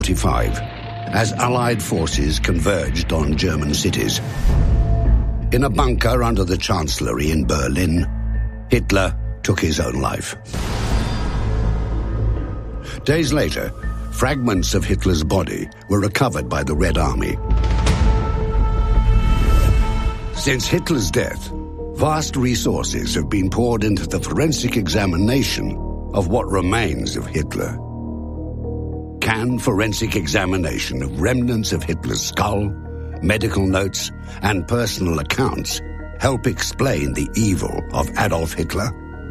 1945, as Allied forces converged on German cities. In a bunker under the Chancellery in Berlin, Hitler took his own life. Days later, fragments of Hitler's body were recovered by the Red Army. Since Hitler's death, vast resources have been poured into the forensic examination of what remains of Hitler. Can forensic examination of remnants of Hitler's skull, medical notes, and personal accounts help explain the evil of Adolf Hitler?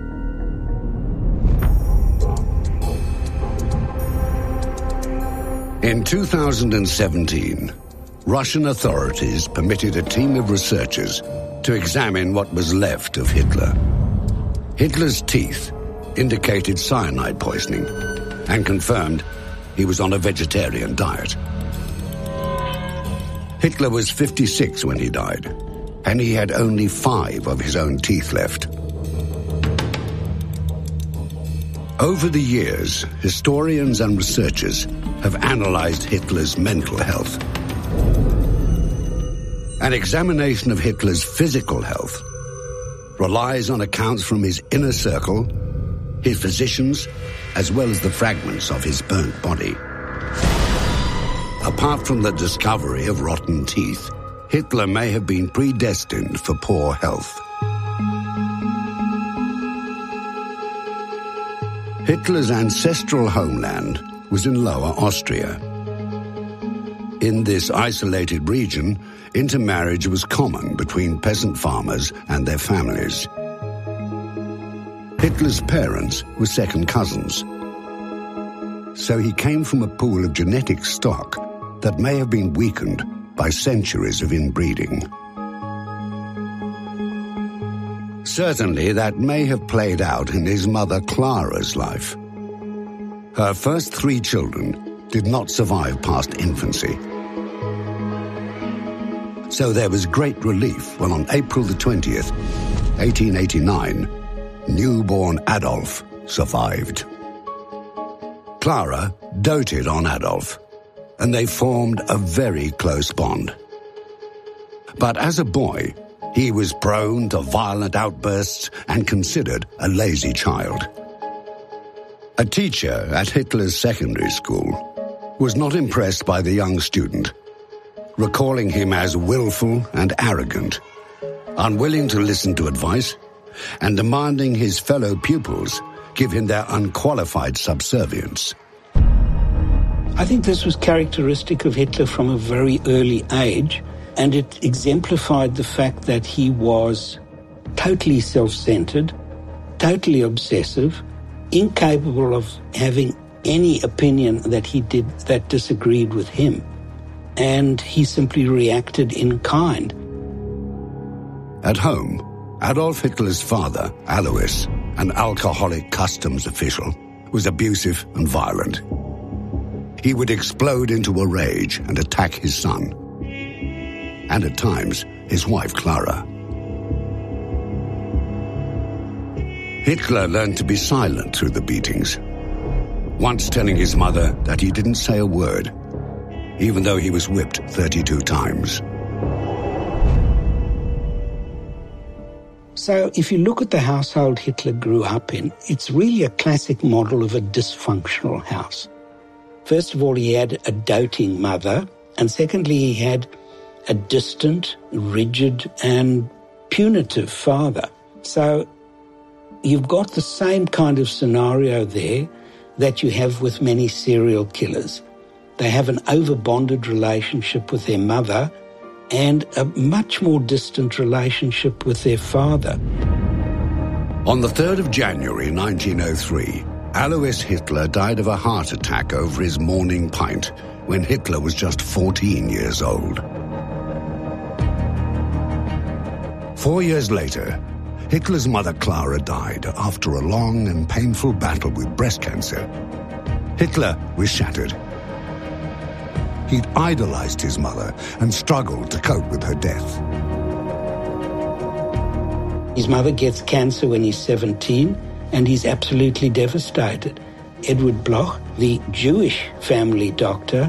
In 2017, Russian authorities permitted a team of researchers to examine what was left of Hitler. Hitler's teeth indicated cyanide poisoning and confirmed he was on a vegetarian diet. Hitler was 56 when he died, and he had only 5 of his own teeth left. Over the years, historians and researchers have analyzed Hitler's mental health. An examination of Hitler's physical health relies on accounts from his inner circle, his physicians, as well as the fragments of his burnt body. Apart from the discovery of rotten teeth, Hitler may have been predestined for poor health. Hitler's ancestral homeland was in Lower Austria. In this isolated region, intermarriage was common between peasant farmers and their families. Hitler's parents were second cousins, so he came from a pool of genetic stock that may have been weakened by centuries of inbreeding. Certainly, that may have played out in his mother Clara's life. Her first 3 children did not survive past infancy. So there was great relief when on April the 20th, 1889, newborn Adolf survived. Clara doted on Adolf, and they formed a very close bond. But as a boy, he was prone to violent outbursts and considered a lazy child. A teacher at Hitler's secondary school was not impressed by the young student, recalling him as willful and arrogant, unwilling to listen to advice, and demanding his fellow pupils give him their unqualified subservience. I think this was characteristic of Hitler from a very early age, and it exemplified the fact that he was totally self-centered, totally obsessive, incapable of having any opinion that he did that disagreed with him, and he simply reacted in kind. At home, Adolf Hitler's father, Alois, an alcoholic customs official, was abusive and violent. He would explode into a rage and attack his son, and at times, his wife Clara. Hitler learned to be silent through the beatings, once telling his mother that he didn't say a word, even though he was whipped 32 times. So if you look at the household Hitler grew up in, it's really a classic model of a dysfunctional house. First of all, he had a doting mother, and secondly, he had a distant, rigid, and punitive father. So you've got the same kind of scenario there that you have with many serial killers. They have an overbonded relationship with their mother and a much more distant relationship with their father. On the 3rd of January 1903, Alois Hitler died of a heart attack over his morning pint when Hitler was just 14 years old. 4 years later, Hitler's mother Clara died after a long and painful battle with breast cancer. Hitler was shattered. He'd idolized his mother and struggled to cope with her death. His mother gets cancer when he's 17, and he's absolutely devastated. Edward Bloch The Jewish family doctor